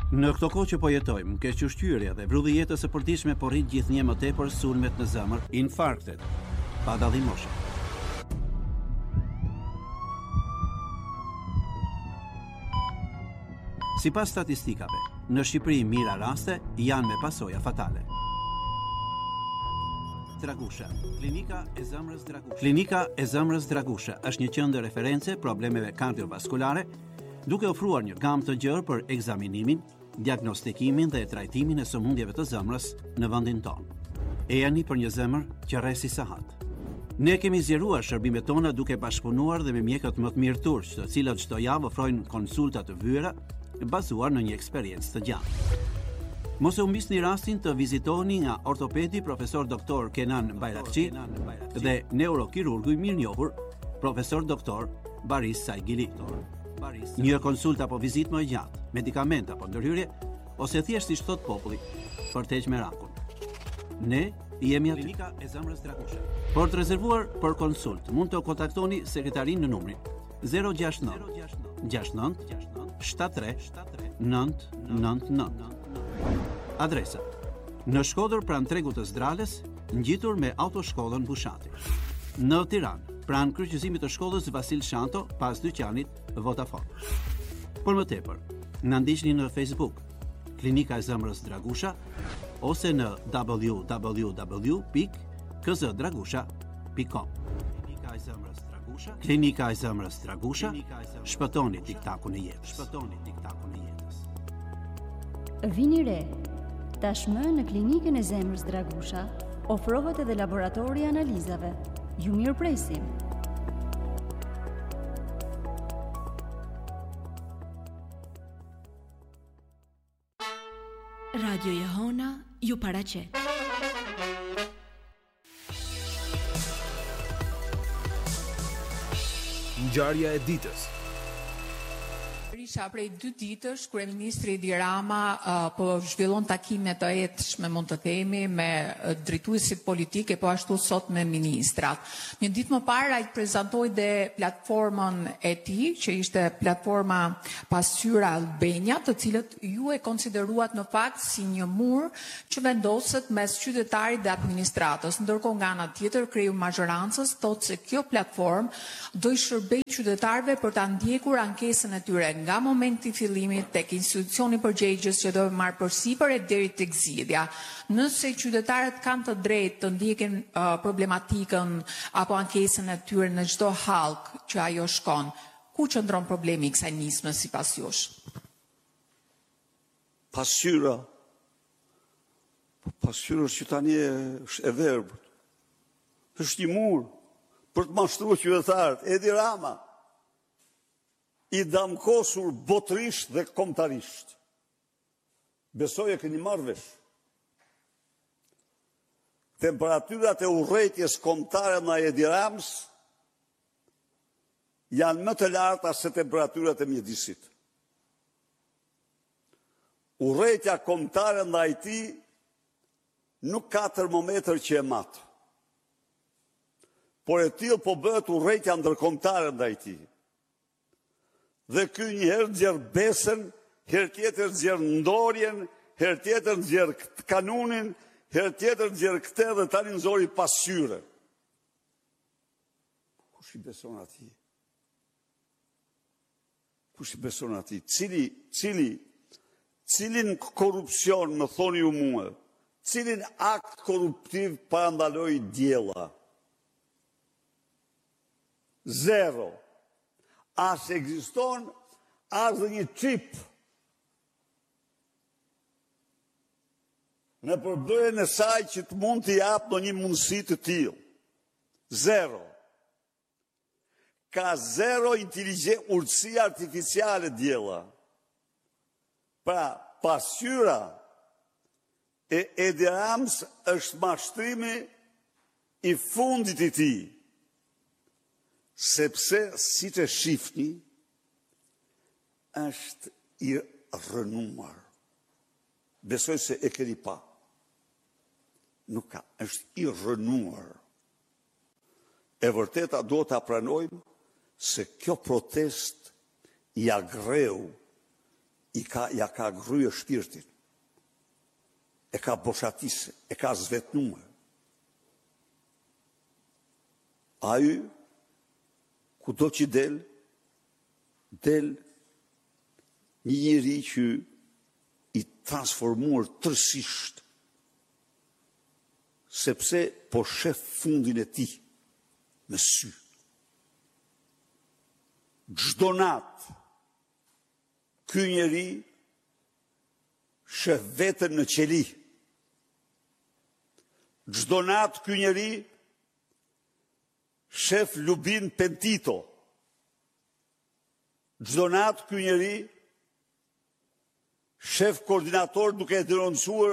Në këto kohë që po jetojmë, kequshqyrja dhe vrulli i jetës së përditshme po rrit gjithnjë më tepër sulmet në zemër, infarktet, pa dallim moshe. Sipas statistikave, në Shqipëri mira raste janë me pasoja fatale. Dragusha, Klinika e Zemrës Dragusha. Klinika e Zemrës Dragusha është një qendër referencë problemeve kardiovaskulare, duke ofruar një gamë të gjerë për ekzaminimin, diagnostikimin dhe trajtimin e sëmundjeve të zemrës në vendin tonë. E jani për një zemër që rresi sahat. Ne kemi zgjeruar shërbimet tona duke bashkëpunuar dhe me mjekët më të mirë turq, të cilët çdo javë ofrojnë konsulta të vyera bazuar në një eksperiencë të gjatë. Mos e humbisni rastin të vizitoni nga ortopedi profesor doktor Kenan Bayrakçi dhe neurokirurgu i mirënjohur profesor doktor Baris Saigili. Një konsulta apo vizitë më gjatë, medikament apo ndërhyrje, ose thjesht si thot populli, për të heqë merakun. Ne jemi aty. Klinika e Zemrës Dragusha. Por të rezervuar për konsult, mund të kontaktoni sekretarin në numrin 069 69 73 999. Adresa: në Shkodër pranë tregut të Zdrales, ngjitur me autoshkollën Bushati. Në Tiranë, pranë kryqëzimit të shkollës Vasil Shanto, pas dyqanit Vodafone. Por më tepër, na ndiqni në Facebook, Klinika e Zemrës Dragusha, ose në www.kzdragusha.com. Klinika e Zemrës Dragusha. Klinika e Zemrës Dragusha. Shpëtoni tiktakun e jetës. Shpëtoni tiktakun e jetës. Vini re. Tashmë në Klinikën e Zemrës Dragusha ofrohet edhe laboratori i analizave. Ju mirëpresim. Radio Jehona ju paraqet. Ngjarja e ditës. Prej 2 ditësh, kryeministri Edi Rama po zhvillon takime të jetshme, mund të themi, me drejtuesit politike, po ashtu sot me ministrat. Një ditë më parë ai prezantoi dhe platformën e tij, që ishte platforma Pasqyra Albania, të cilët ju e konsideruat në fakt si një mur që vendoset mes qytetarit dhe administratës. Ndërkohë nga ana tjetër, kreu mazhorancës thotë se kjo platformë do i shërbejë qytetarëve për ta ndjekur ankesën e tyre nga momenti i fillimit tek institucioni përgjegjës që do të marrë përsipër e deri tek zgjidhja. Nëse qytetarët kanë të drejtë të ndjekin problematikën apo ankesën e tyre në çdo hallk që ajo shkon, ku qëndron problemi i kësaj nisme sipas jush? Pasqyra që tani është e verbët. Është një mur për të mashtruar qytetarët. Edi Rama i damkosur botërisht dhe kombëtarisht. Besoj e keni marrë vesh. Temperaturat e urrejtjes kombëtare në Edi Ramës janë më të larta se temperaturat e mjedisit. Urrejtja kombëtare ndaj tij nuk ka termometër që e matë. Por e tillë po bëhet urrejtja ndërkombëtare ndaj tij. Dhe ky një herë nxjerr besën, herë tjetër nxjerr ndorjen, herë tjetër nxjerr kanunin, herë tjetër nxjerr këtë dhe tani nxori pasqyre. Kush i beson atij? Kush i beson atij? Cilin korrupsion më thoni ju mua? Cilin akt korruptiv parandaloi Diella? Zero. As ekziston as dhe një çip në përbërjen e saj që të mund t'i jap në një mundësi të tillë. Zero. Ka zero urtësi artificiale Diella. Pra, pasqyra e Edi Ramës është mashtrimi i fundit i tij. Sepse, si që shifni, është i rënuar. Besoj se e keni pa. Nuk ka, është i rënuar. E vërteta do të pranojmë se kjo protest ja greu ja ka grye shpirtin, e ka boshatise, e ka zvetnuar. Ai, ku do që del një njeri që i transformuar tërësisht, sepse po shef fundin e tij me sy. Çdo natë, ky njeri shef veten në qeli. Çdo natë ky njeri shef Lubin Pentito. Çdo natë ky njeri shef koordinator duke e denoncuar.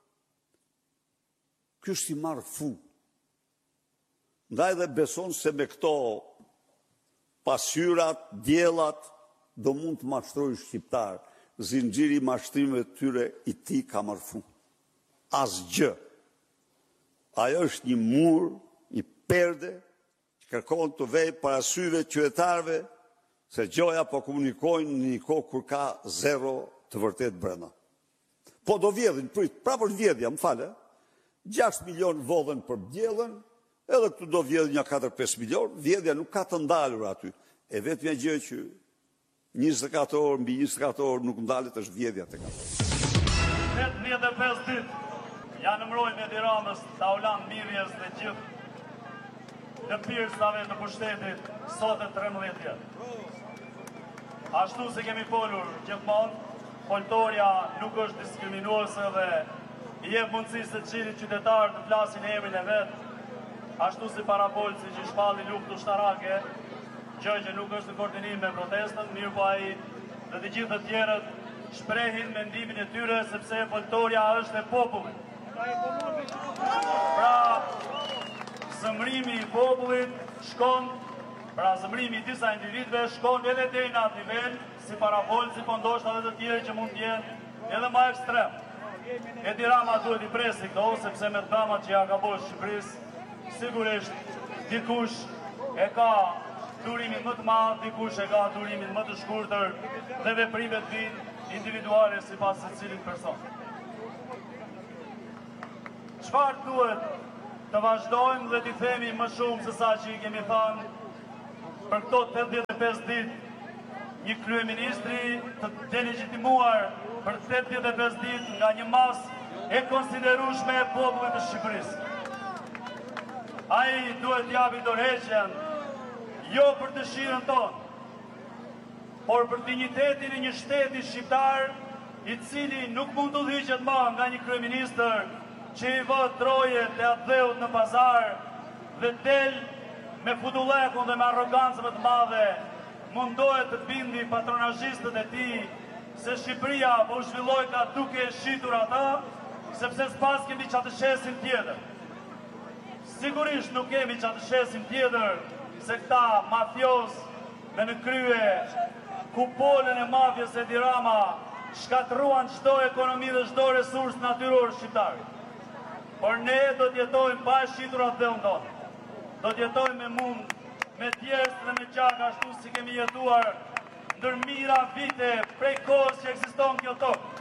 Ky është i marrë fu. Ndaj dhe beson se me këto pasqyrat, djellat, do mund të mashtrojë shqiptar. Zinxhiri i mashtrimeve të tyre i tij ka marrë fu. Asgjë. Ajo është një mur, një perde, që kërkon të vej para syve qytetarëve, se gjoja po komunikojnë në një kohë kur ka zero të vërtet brenda. Po do vjedhin, prapër vjedhja, më fale, 6 milion vodhen për bjellën, edhe këtu do vjedhin një 4-5 milion, vjedhja nuk ka të ndalur aty. E vetmja gjë që 24 orë mbi 24 orë nuk ndalet është vjedhja tek ato. 85 ditë janë mbrojnë me Tiranës, Taulan Mirjes dhe gjithë të pirsave të pushtetit sot e 13 vjetë. Ashtu se kemi folur gjithmonë, foltoria nuk është diskriminuese dhe i jep mundësi se cilit qytetar të flasin emrin e vetë, ashtu si parabolci që shpalli luftë ushtarake, gjë që nuk është në koordinim me protestën, mirë po ai dhe të gjithë të tjerët shprehin mendimin e tyre sepse foltoria është e popullit. Pra, zëmrimi i popullit shkon, pra zëmrimi i disa individëve shkon edhe deri në atë nivel, si parabolci, po ndoshta edhe të tjerë që mund të jenë edhe më ekstrem. Edi Rama duhet i presi këto, sepse me dramat që ja ka bërë Shqipërisë, sigurisht dikush e ka durimin më të madh, dikush e ka durimin më të shkurtër dhe veprimet vijnë individuale sipas secilit person. Çfarë duhet të vazhdojmë dhe t'i themi më shumë se sa që i kemi thënë për këto 85 ditë, një kryeministri të delegitimuar për 85 ditë nga një masë e konsiderueshme e popullit të Shqipërisë. Ai duhet t'japi dorëheqjen jo për dëshirën tonë, por për dinjitetin e një shteti shqiptar i cili nuk mund të udhëhiqet më nga një kryeministër që i vë trojet e atë në pazar dhe del me futullekun dhe me arrogancë më të madhe, mundohet të bindi patronazhistët e tij se Shqipëria po zhvilloj ka duke shitur ata, sepse s'pas kemi qa të shesim tjetër. Sigurisht nuk kemi qa të shesim tjetër, se këta mafios me në krye kupolën e mafjes e Edi Rama shkatruan çdo ekonomi dhe çdo resurs natyror shqiptar. Por ne do t'jetojmë pa shitur atë dhëun tonë. Do t'jetojmë me mund, me djerës dhe me gjaka ashtu si kemi jetuar ndër mira vite prej kohës që ekziston kjo tokë.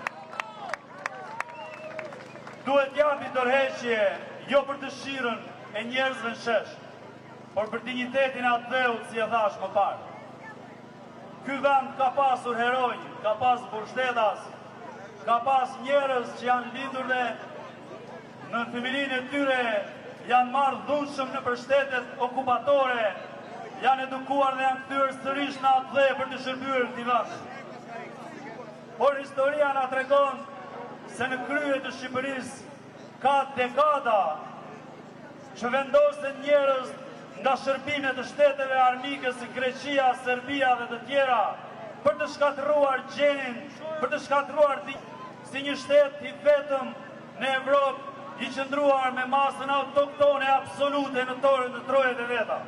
Duhet japi dorëheqje jo për dëshirën e njerëzve në shesh, por për dinjitetin e atë dheut si e thash më parë. Ky vend ka pasur heroj, ka pas burshtetas, ka pas njerëz që janë lindur dhe në familinë e tyre janë marrë dhunshëm në shtetet okupatore, janë edukuar dhe janë kthyer sërish në atë dhe për të shërbyer këtij vendi. Por historia na tregon se në krye të Shqipërisë ka dekada që vendosen njerëz nga shërbimet të shteteve armike si Greqia, Serbia dhe të tjera për të shkatëruar gjenin, për të shkatëruar si një shtet i vetëm në Evropë i qëndruar me masën autoktone absolute në trojet e veta.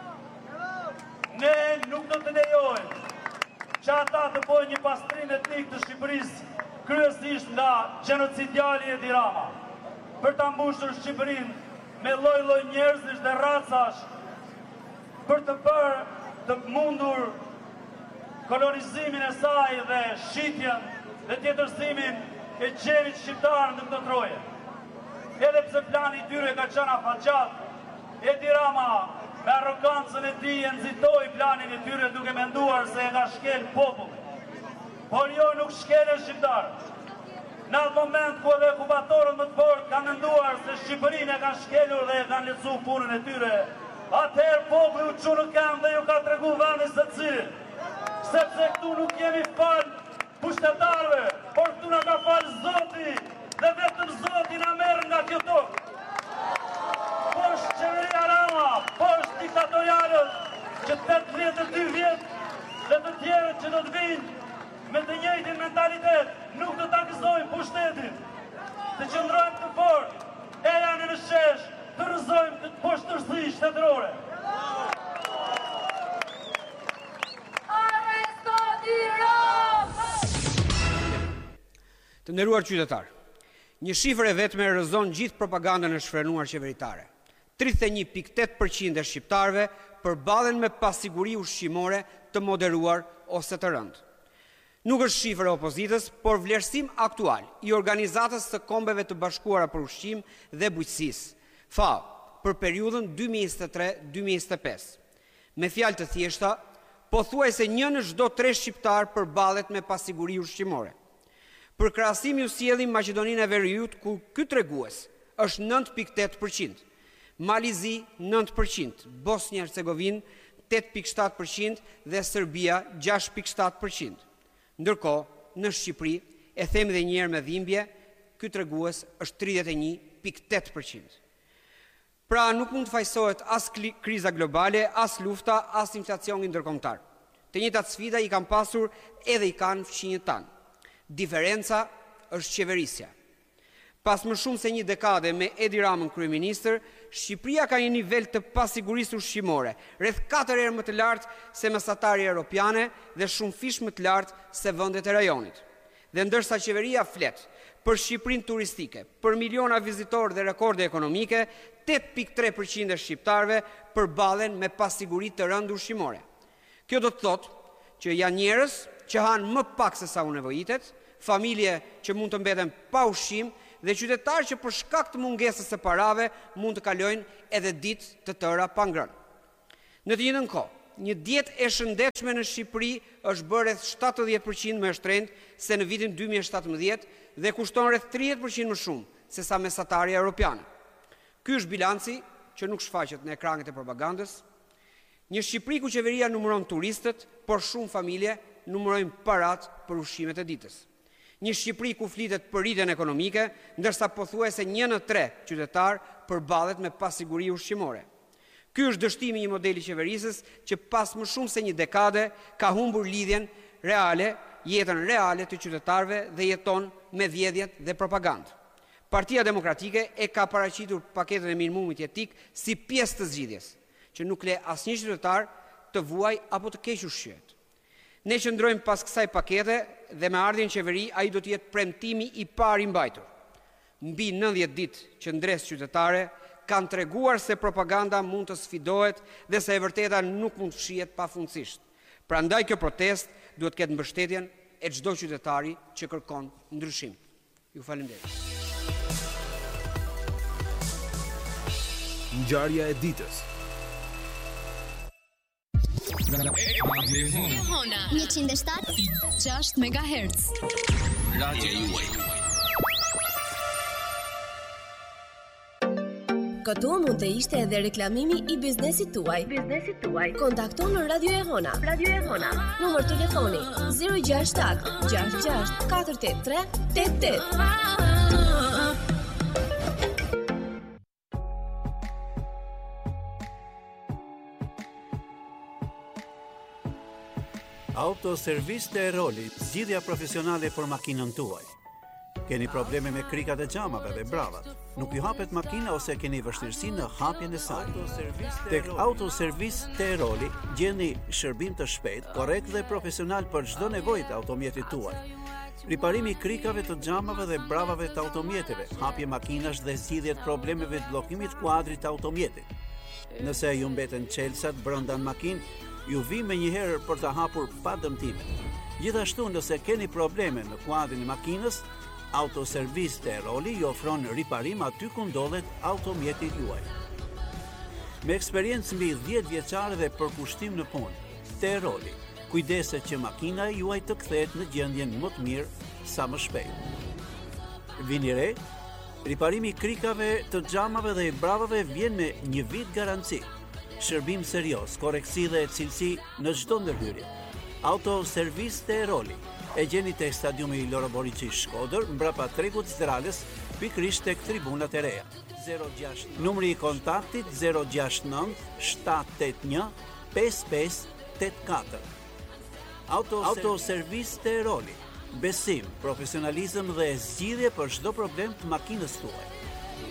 Ne nuk do të lejojmë që ata të bojnë një pastrim etnik të Shqipërisë kryesisht nga genocidiali Edi Rama, për ta mbushur Shqipërinë me lloj-lloj njerëzish dhe racash, për të bërë të mundur kolonizimin e saj dhe shitjen dhe tjetërsimin e gjevit shqiptar në këtë troje. Edhe pse plani i tyre ka qenë afatgjat, Edi Rama me arrogancën e tij e nxitoi planin e tyre duke menduar se e ka shkel popullin. Por jo, nuk shkelen shqiptarët. Në atë moment ku edhe okupatorët më të fortë kanë menduar se Shqipërinë e kanë shkelur dhe e kanë lecu punën e tyre, atëherë populli u çu në këmbë dhe ju ka tregu vendin se cilin. Sepse këtu nuk jemi fal pushtetarëve, por këtu na ka fal Zoti dhe vetëm Zoti na merr nga kjo tokë. Poshtë qeveria Rama, poshtë diktatorialët që 82 vjet dhe të tjerët që do të vinë me të njëjtin mentalitet, nuk do ta gëzojmë pushtetin. Të qëndrojmë të fortë, e janë në shesh, të rrëzojmë këtë poshtërsi shtetërore. Të nderuar qytetar, një shifër e vetme rrëzon gjithë propagandën e shfrenuar qeveritare. 31.8% e shqiptarëve përballen me pasiguri ushqimore të moderuar ose të rëndë. Nuk është shifër e opozitës, por vlerësim aktual i Organizatës së Kombeve të Bashkuara për Ushqim dhe Bujqësisë, FAO, për periudhën 2023-2025. Me fjalë të thjeshta, pothuajse 1 në çdo 3 shqiptar përballet me pasiguri ushqimore. Për krahasim ju sjellim Maqedoninë e Veriut, ku ky tregues është 9.8%, Malizi 9%, Bosnjë-Hercegovinë 8.7% dhe Serbia 6.7%. Ndërkohë, në Shqipëri, e them edhe një herë me dhimbje, ky tregues është 31.8%. Pra nuk mund të fajsohet as kriza globale, as lufta, as inflacioni ndërkombëtar. Të njëjtat sfida i kanë pasur edhe i kanë fqinjët tanë. Diferenca është qeverisja. Pas më shumë se një dekade me Edi Ramën kryeministër, Shqipëria ka një nivel të pasigurisë ushqimore, rreth 4 herë më të lartë se mesatari europiane dhe shumë fish më të lartë se vendet e rajonit. Dhe ndërsa qeveria flet për Shqipërinë turistike, për miliona vizitorë dhe rekorde ekonomike, 8.3% e shqiptarëve përballen me pasiguri të rëndë ushqimore. Kjo do të thotë që janë njerëz që hanë më pak se sa u nevojitet, familje që mund të mbeten pa ushqim dhe qytetarë që për shkak të mungesës së parave mund të kalojnë edhe ditë të tëra pa ngrënë. Në të njëjtën kohë, një dietë e shëndetshme në Shqipëri është bërë rreth 70% më e shtrenjtë se në vitin 2017 dhe kushton rreth 30% më shumë se sa mesatarja europiane. Ky është bilanci që nuk shfaqet në ekranet e propagandës. Një Shqipëri ku qeveria numëron turistët, por shumë familje numërojnë parat për ushqimet e ditës. Një Shqipëri ku flitet për rritjen ekonomike, ndërsa pothuajse 1 në 3 qytetar përballet me pasiguri ushqimore. Ky është dështimi i një modeli qeverisës që pas më shumë se një dekade ka humbur lidhjen reale, jetën reale të qytetarëve dhe jeton me vjedhjet dhe propagandë. Partia Demokratike e ka paraqitur paketën e minimumit jetik si pjesë të zgjidhjes, që nuk le asnjë qytetar të vuaj apo të keq ushqyet. Ne qëndrojmë pas kësaj pakete dhe me ardhjen qeveri ai do të jetë premtimi i parë i mbajtur. Mbi 90 ditë qëndresë qytetare kanë treguar se propaganda mund të sfidohet dhe se e vërteta nuk mund të fshihet pafundësisht. Prandaj kjo protestë duhet të ketë mbështetjen e çdo qytetari që kërkon ndryshim. Ju falenderoj. Ngjarja e ditës. Hona 107.6 MHz. Radio juaj. Këtu mund të ishte edhe reklamimi i biznesit tuaj. Kontakto në Radio e Hona. Numër telefoni 067 66 483 88. Autoservis të Eroli, zgjidhja profesionale për makinën tuaj. Keni probleme me krikat e xhamave dhe bravat, nuk ju hapet makina ose keni vështirësi në hapjen e saj. Tek Autoservis të Eroli gjeni shërbim të shpejt, korrekt dhe profesional për çdo nevojë të automjetit tuaj. Riparimi i krikave të xhamave dhe bravave të automjeteve, hapje makinash dhe zgjidhje të problemeve të bllokimit kuadrit të automjetit. Nëse ju mbeten çelësat brenda në makinë, ju vi me njëherë për të hapur pa dëmtime. Gjithashtu, nëse keni probleme në kuadrin e makinës, Autoservis Teroli ju ofron riparim aty ku ndodhet automjeti juaj. Me eksperiencë mbi 10 vjeçare dhe përkushtim në punë, Teroli kujdeset që makina juaj të kthehet në gjendjen më të mirë sa më shpejt. Vini re, riparimi i krikave, të xhamave dhe i bravave vjen me 1 vit garanci. Shërbim serioz, koreksi dhe cilësi në çdo ndërhyrje. Autoservis Teroli e gjeni tek stadiumi Loro Boriçi Shkodër, mbrapa tregut Zdralës, pikërisht tek tribunat e reja. 06 numri i kontaktit 069 781 5584. Autoservis Teroli. Besim, profesionalizëm dhe zgjidhje për çdo problem të makinës tuaj.